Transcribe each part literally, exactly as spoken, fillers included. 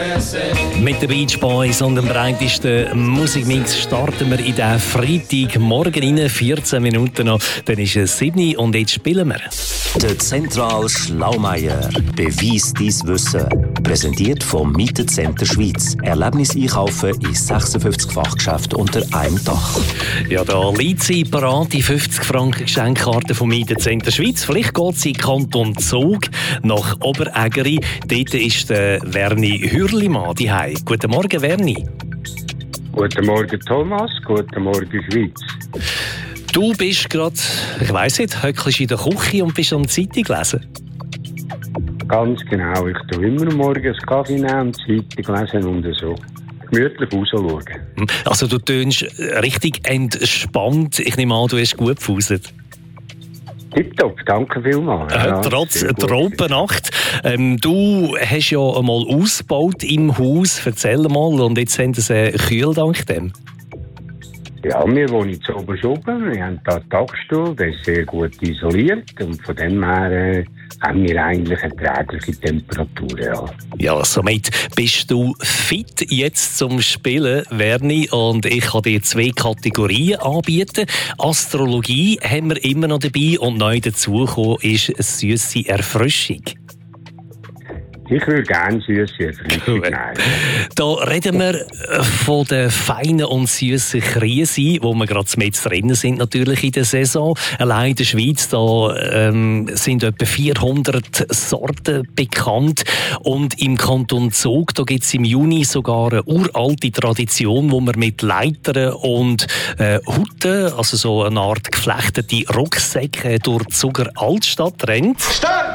Mit den Beach Boys und dem breitesten Musikmix starten wir in den Freitagmorgen rein. vierzehn Minuten noch, dann ist es sieben und jetzt spielen wir. Der Zentral Schlaumeier. Beweis dein Wissen. Präsentiert vom Mietencenter Schweiz. Erlebnis einkaufen in sechsundfünfzig Fachgeschäften unter einem Dach. Ja, da liegt sie parat, die fünfzig Franken Geschenkkarte vom Mietencenter Schweiz. Vielleicht geht sie in Kanton Zug nach Oberägeri. Dort ist der Werni Hürlimann daheim. Guten Morgen, Werni. Guten Morgen, Thomas. Guten Morgen, Schweiz. Du bist gerade, ich weiss nicht, hückelst in der Küche und bist am Zeitung lesen. Ganz genau. Ich tue immer morgens Kaffee nehmen, Zeitung lesen und so. Gemütlich rausschauen. Also du tönst richtig entspannt. Ich nehme an, du hast gut gefuselt. Tipptopp, danke vielmals. Äh, ja, trotz Tropennacht. Ähm, du hast ja einmal ausgebaut im Haus. Erzähl mal. Und jetzt haben sie einen Kühl dank dem. Ja, wir wohnen zu Oberschuppen. Wir haben da einen Dachstuhl, der ist sehr gut isoliert. Und von dem her äh, haben wir eigentlich erträgliche Temperaturen. Ja. Ja, somit bist du fit jetzt zum Spielen, Werni. Und ich kann dir zwei Kategorien anbieten. Astrologie haben wir immer noch dabei. Und neu dazugekommen ist eine süsse Erfrischung. Ich würde gerne süße Erfrischung nehmen. Da reden wir von den feinen und süßen Krise, wo wir gerade mit drin sind natürlich in der Saison. Allein in der Schweiz da, ähm, sind etwa vierhundert Sorten bekannt. Und im Kanton Zug gibt es im Juni sogar eine uralte Tradition, wo man mit Leitern und äh, Huten, also so eine Art geflechtete Rucksäcke durch die Zuger Altstadt rennt. Stopp!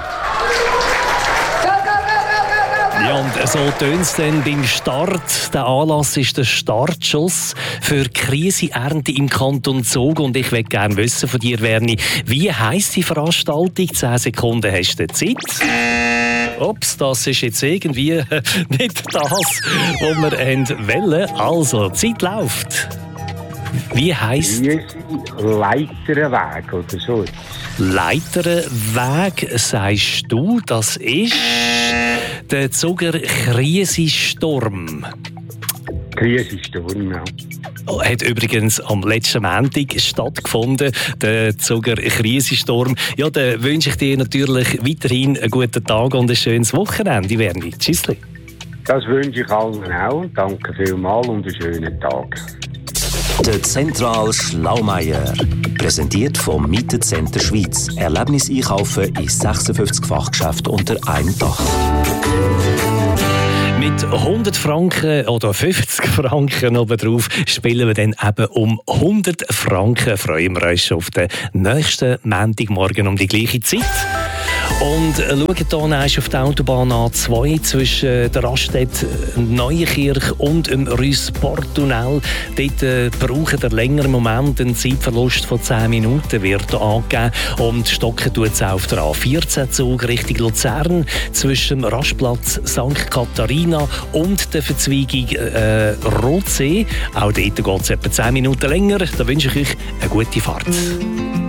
Ja, und so tönt es dann beim Start. Der Anlass ist der Startschuss für die Krisenernte im Kanton Zug. Und ich möchte gerne wissen von dir, Werni, wie heisst die Veranstaltung? Zehn Sekunden hast du Zeit. Ups, das ist jetzt irgendwie nicht das, was wir wollen. Also, die Zeit läuft. Wie heisst Leiterenweg oder so. Leiterenweg, sagst du, das ist der Zuger Krisensturm. Krisensturm, ja. Hat übrigens am letzten Montag stattgefunden, der Zuger Krisensturm. Ja, dann wünsche ich dir natürlich weiterhin einen guten Tag und ein schönes Wochenende, Werni. Tschüssli. Das wünsche ich allen auch. Danke vielmals und einen schönen Tag. Der Zentral Schlaumeier. Präsentiert vom Mietencenter Schweiz. Erlebnis einkaufen in sechsundfünfzig Fachgeschäften unter einem Dach. Mit hundert Franken oder fünfzig Franken obendrauf spielen wir dann eben um hundert Franken. Freuen wir uns schon auf den nächsten Montagmorgen um die gleiche Zeit. Und schaut hier auf die Autobahn A zwei zwischen der Raststätte Neuenkirch und dem Rüss-Portunnel. Dort äh, braucht er längeren Moment. Ein Zeitverlust von zehn Minuten wird angegeben. Und stocken tut es auf der A vierzehn Zug Richtung Luzern zwischen dem Rastplatz Sankt Katharina und der Verzweigung äh, Rotsee. Auch dort geht es etwa zehn Minuten länger. Da wünsche ich euch eine gute Fahrt.